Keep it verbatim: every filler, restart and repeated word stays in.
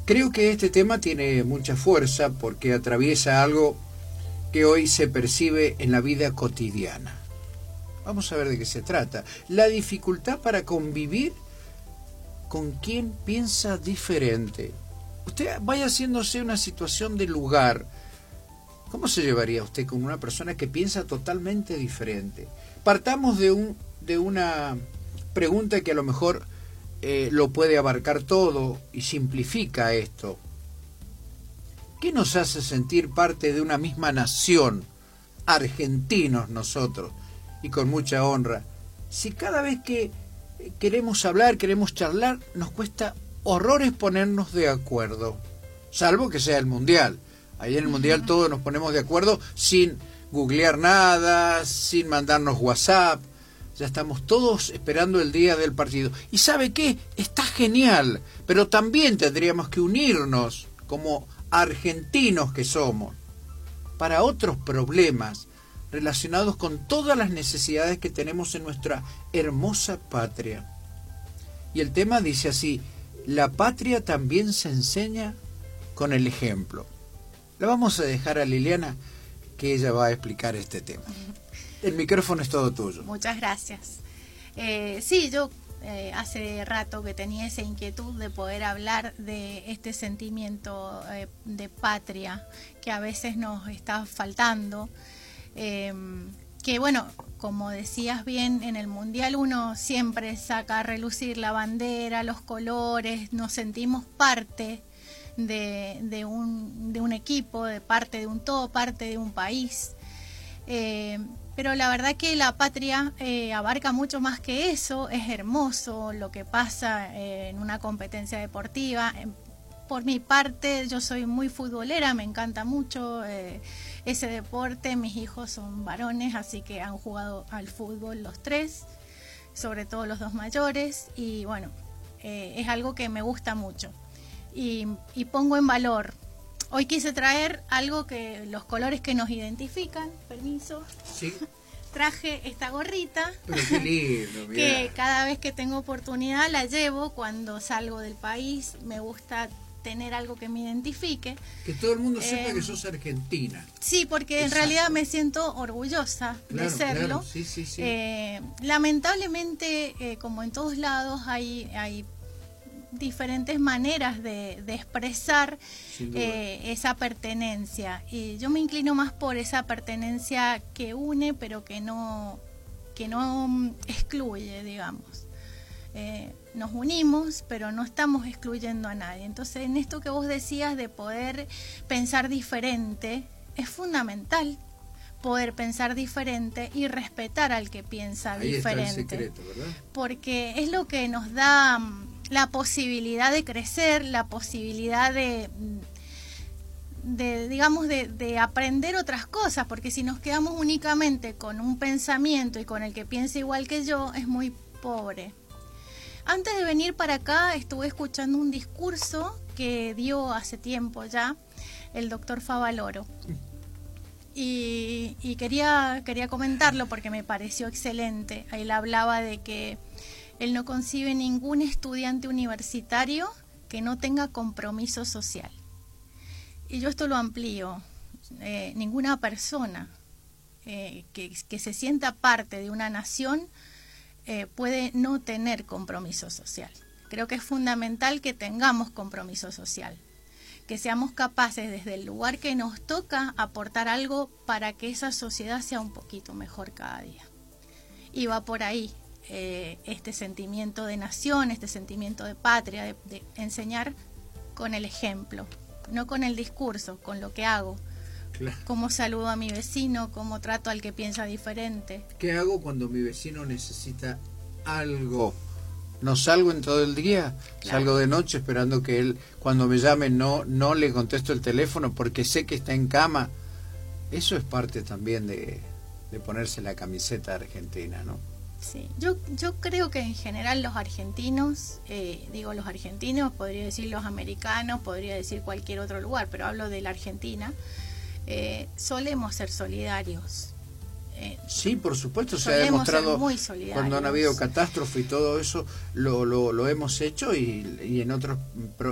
Creo que este tema tiene mucha fuerza porque atraviesa algo que hoy se percibe en la vida cotidiana. Vamos a ver de qué se trata. La dificultad para convivir con quien piensa diferente. Usted vaya haciéndose una situación de lugar. ¿Cómo se llevaría usted con una persona que piensa totalmente diferente? Partamos de, un, de una pregunta que a lo mejor eh, lo puede abarcar todo y simplifica esto. ¿Qué nos hace sentir parte de una misma nación? Argentinos nosotros, y con mucha honra. Si cada vez que queremos hablar, queremos charlar, nos cuesta horrores ponernos de acuerdo, salvo que sea el Mundial. Ahí en el Mundial todos nos ponemos de acuerdo sin googlear nada, sin mandarnos WhatsApp. Ya estamos todos esperando el día del partido. ¿Y sabe qué? Está genial, pero también tendríamos que unirnos como argentinos que somos para otros problemas relacionados con todas las necesidades que tenemos en nuestra hermosa patria. Y el tema dice así: la patria también se enseña con el ejemplo. La vamos a dejar a Liliana, que ella va a explicar este tema. El micrófono es todo tuyo. Muchas gracias. Eh, sí, yo eh, hace rato que tenía esa inquietud de poder hablar de este sentimiento eh, de patria que a veces nos está faltando. Eh, que bueno, como decías bien, en el Mundial uno siempre saca a relucir la bandera, los colores, nos sentimos parte de, de, un, de un equipo, de parte de un todo, parte de un país. Eh, pero la verdad que la patria eh, abarca mucho más que eso. Es hermoso lo que pasa eh, en una competencia deportiva. Por mi parte, yo soy muy futbolera, me encanta mucho eh, ese deporte. Mis hijos son varones, así que han jugado al fútbol los tres, sobre todo los dos mayores, y bueno, eh, es algo que me gusta mucho y, y pongo en valor. Hoy quise traer algo que los colores que nos identifican. Permiso. Sí. Traje esta gorrita. Pero qué lindo, mirá. Que cada vez que tengo oportunidad la llevo cuando salgo del país. Me gusta tener algo que me identifique. Que todo el mundo sepa eh, que sos argentina. Sí, porque Exacto. En realidad me siento orgullosa Claro, de serlo. claro. Sí, sí, sí. Eh, lamentablemente, eh, como en todos lados, hay, hay diferentes maneras de, de expresar eh, esa pertenencia. Y yo me inclino más por esa pertenencia que une, pero que no, que no excluye, digamos. Eh, nos unimos, pero no estamos excluyendo a nadie. Entonces, en esto que vos decías de poder pensar diferente, es fundamental poder pensar diferente y respetar al que piensa Ahí diferente. Está el secreto, ¿verdad? Porque es lo que nos da la posibilidad de crecer, la posibilidad de, de digamos, de, de aprender otras cosas, porque si nos quedamos únicamente con un pensamiento y con el que piensa igual que yo, es muy pobre. Antes de venir para acá estuve escuchando un discurso que dio hace tiempo ya el doctor Favaloro. Y, y quería, quería comentarlo porque me pareció excelente. Él hablaba de que él no concibe ningún estudiante universitario que no tenga compromiso social. Y yo esto lo amplío. Eh, ninguna persona eh, que, que se sienta parte de una nación eh, puede no tener compromiso social. Creo que es fundamental que tengamos compromiso social, que seamos capaces desde el lugar que nos toca aportar algo para que esa sociedad sea un poquito mejor cada día. Y va por ahí eh, este sentimiento de nación, este sentimiento de patria, de, de enseñar con el ejemplo, no con el discurso, con lo que hago. Claro. Cómo saludo a mi vecino, cómo trato al que piensa diferente. ¿Qué hago cuando mi vecino necesita algo? No salgo en todo el día, claro. Salgo de noche esperando que él, cuando me llame, no, no le contesto el teléfono porque sé que está en cama. Eso es parte también de, de ponerse la camiseta argentina, ¿no? Sí, yo, yo creo que en general los argentinos, eh, digo los argentinos, podría decir los americanos, podría decir cualquier otro lugar, pero hablo de la Argentina, eh, solemos ser solidarios. Eh, sí, por supuesto, se ha demostrado cuando han habido catástrofes y todo eso, lo, lo, lo hemos hecho y, y en otros